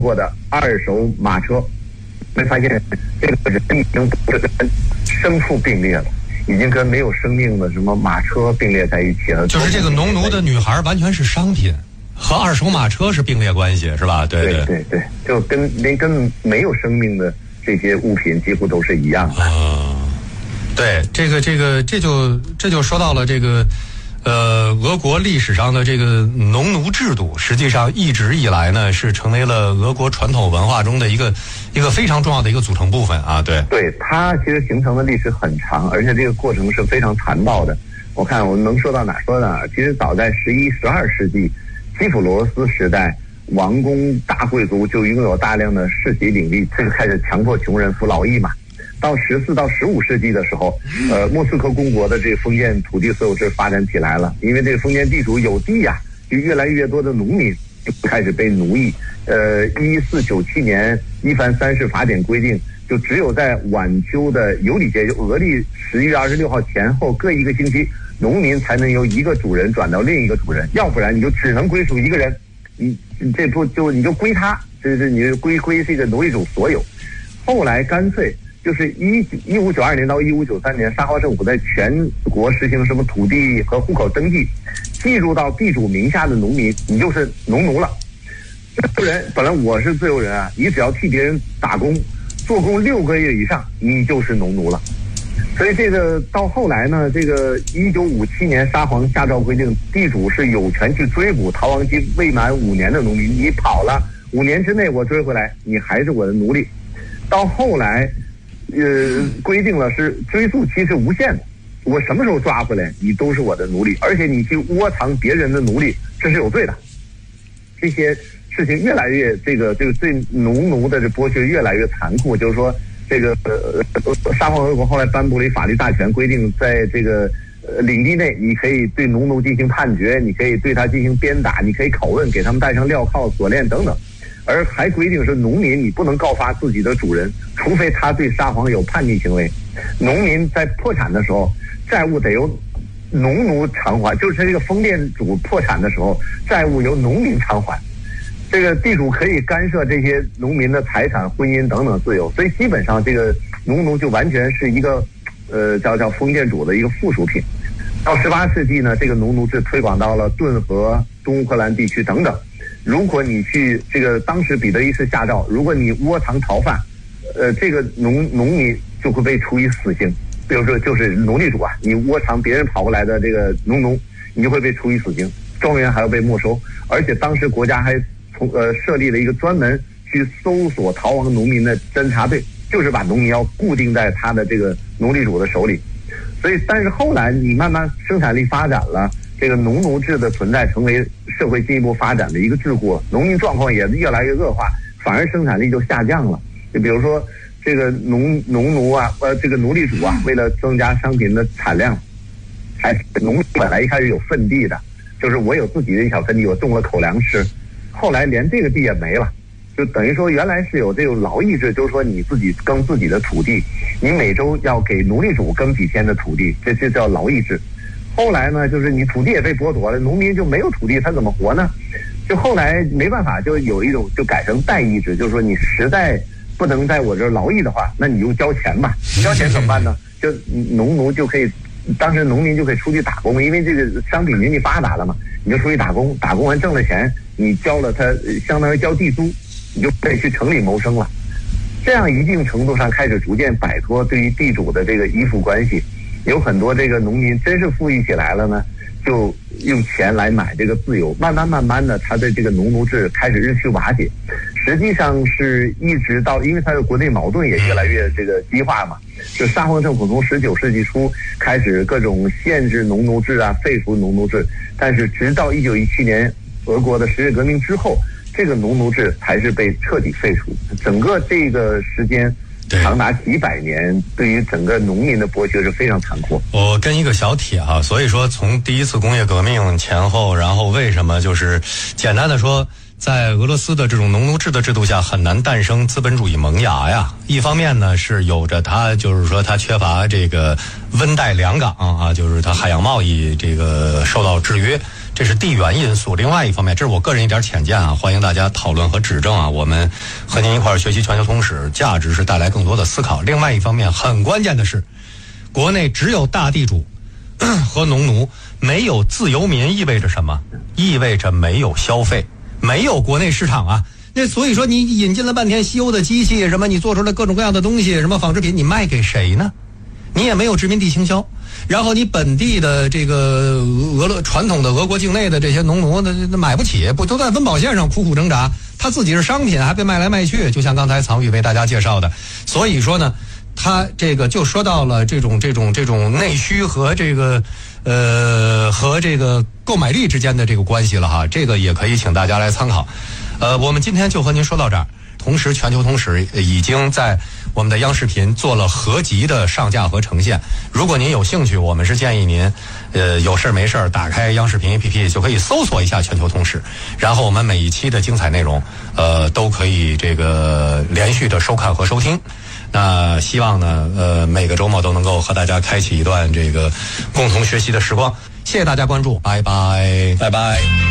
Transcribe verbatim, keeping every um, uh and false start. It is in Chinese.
过的二手马车，会发现这个人已经不是跟牲畜并列了，已经跟没有生命的什么马车并列在一起了。 就是这个农奴的女孩完全是商品，和二手马车是并列关系，是吧？对对对对，就跟连跟没有生命的这些物品几乎都是一样的。 啊，对，这个这个这就这就说到了这个。呃，俄国历史上的这个农奴制度，实际上一直以来呢，是成为了俄国传统文化中的一个一个非常重要的一个组成部分啊。对， 对，它其实形成的历史很长，而且这个过程是非常残暴的。我看我们能说到哪说到哪。其实早在十一、十二世纪，基辅罗斯时代，王公大贵族就拥有大量的世袭领地，这个开始强迫穷人服劳役嘛。到十四到十五世纪的时候，呃，莫斯科公国的这个封建土地所有制发展起来了，因为这个封建地主有地呀、啊，就越来越多的农民就开始被奴役。呃，一四九七年伊凡三世法典规定，就只有在晚秋的有礼节，就俄历十一月二十六号前后各一个星期，农民才能由一个主人转到另一个主人，要不然你就只能归属一个人，你这不就你就归他，这是你归归这个奴隶主所有。后来干脆。就是一一五九二年到一五九三年，沙皇政府在全国实行什么土地和户口登记，记入到地主名下的农民，你就是农奴了。自由人本来我是自由人啊，你只要替别人打工，做工六个月以上，你就是农奴了。所以这个到后来呢，这个一九五七年沙皇下诏规定，地主是有权去追捕逃亡期未满五年的农民，你跑了五年之内我追回来，你还是我的奴隶。到后来。呃，规定了是追诉期是无限的，我什么时候抓回来，你都是我的奴隶，而且你去窝藏别人的奴隶，这是有罪的。这些事情越来越这个这个对农奴的这剥削越来越残酷，就是说，这个呃沙皇俄国后来颁布了一法律大权，规定在这个呃领地内，你可以对农奴进行判决，你可以对他进行鞭打，你可以拷问，给他们戴上镣铐、锁链等等。而还规定是农民你不能告发自己的主人，除非他对沙皇有叛逆行为。农民在破产的时候，债务得由农奴偿还，就是这个封建主破产的时候，债务由农民偿还。这个地主可以干涉这些农民的财产、婚姻等等自由，所以基本上这个农奴就完全是一个呃叫叫封建主的一个附属品。到十八世纪呢，这个农奴制推广到了顿河、东乌克兰地区等等。如果你去这个当时彼得一世下诏，如果你窝藏逃犯，呃，这个农农民就会被处以死刑。比如说，就是奴隶主啊，你窝藏别人跑过来的这个农奴，你就会被处以死刑，庄园还要被没收。而且当时国家还从呃设立了一个专门去搜索逃亡农民的侦察队，就是把农民要固定在他的这个奴隶主的手里。所以，但是后来你慢慢生产力发展了。这个农奴制的存在成为社会进一步发展的一个桎梏，农民状况也越来越恶化，反而生产力就下降了。就比如说这个农农奴啊，呃，这个奴隶主啊，为了增加商品的产量，还农本来一开始有份地的，就是我有自己的一小份地，我种了口粮吃，后来连这个地也没了，就等于说原来是有这种劳役制，就是说你自己耕自己的土地，你每周要给奴隶主耕几天的土地，这这叫劳役制。后来呢，就是你土地也被剥夺了，农民就没有土地，他怎么活呢？就后来没办法，就有一种就改成代役制，就是说你实在不能在我这儿劳役的话，那你就交钱吧。交钱怎么办呢？就农奴就可以，当时农民就可以出去打工，因为这个商品经济发达了嘛，你就出去打工，打工完挣了钱，你交了他，相当于交地租，你就可以去城里谋生了。这样一定程度上开始逐渐摆脱对于地主的这个依附关系。有很多这个农民真是富裕起来了呢，就用钱来买这个自由，慢慢慢慢的，他的这个农奴制开始日趋瓦解。实际上是一直到，因为他的国内矛盾也越来越这个激化嘛，就沙皇政府从十九世纪初开始各种限制农奴制啊，废除农奴制，但是直到一九一七年俄国的十月革命之后，这个农奴制才是被彻底废除。整个这个时间长达几百年，对于整个农民的剥削是非常残酷。 我跟一个小帖哈，所以说从第一次工业革命前后，然后为什么就是简单的说，在俄罗斯的这种农奴制的制度下，很难诞生资本主义萌芽呀。一方面呢是有着它，就是说它缺乏这个温带良港啊，就是它海洋贸易这个受到制约。 这是地缘因素。另外一方面，这是我个人一点浅见啊，欢迎大家讨论和指正啊。我们和您一块儿学习全球通史，价值是带来更多的思考。另外一方面，很关键的是，国内只有大地主和农奴，没有自由民，意味着什么？意味着没有消费，没有国内市场啊。那所以说，你引进了半天西欧的机器，什么你做出来各种各样的东西，什么纺织品，你卖给谁呢？你也没有殖民地倾销，然后你本地的这个俄罗传统的俄国境内的这些农奴，那那买不起，不都在温饱线上苦苦挣扎？他自己是商品，还被卖来卖去，就像刚才藏宇为大家介绍的。所以说呢，他这个就说到了这种这种这种内需和这个呃和这个购买力之间的这个关系了哈，这个也可以请大家来参考。呃，我们今天就和您说到这儿。同时，全球通史已经在我们的央视频做了合集的上架和呈现。如果您有兴趣，我们是建议您，呃，有事没事打开央视频 A P P 就可以搜索一下全球通史，然后我们每一期的精彩内容，呃，都可以这个连续的收看和收听。那希望呢，呃，每个周末都能够和大家开启一段这个共同学习的时光。谢谢大家关注，拜拜， 拜拜。